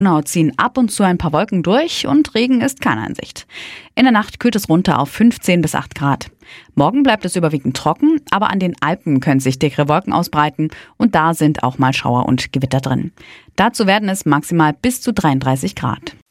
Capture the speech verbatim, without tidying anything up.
Genau, ziehen ab und zu ein paar Wolken durch und Regen ist keine in Sicht. In der Nacht kühlt es runter auf fünfzehn bis acht Grad. Morgen bleibt es überwiegend trocken, aber an den Alpen können sich dickere Wolken ausbreiten und da sind auch mal Schauer und Gewitter drin. Dazu werden es maximal bis zu dreiunddreißig Grad.